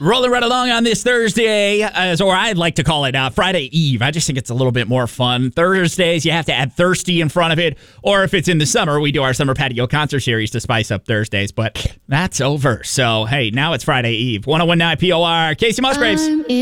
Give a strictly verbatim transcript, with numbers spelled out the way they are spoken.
Rolling right along on this Thursday, as or I'd like to call it uh, Friday Eve. I just think it's a little bit more fun. Thursdays, you have to add thirsty in front of it. Or if it's in the summer, we do our summer patio concert series to spice up Thursdays. But that's over. So, hey, now it's Friday Eve. one oh one point nine P O R, Casey Musgraves.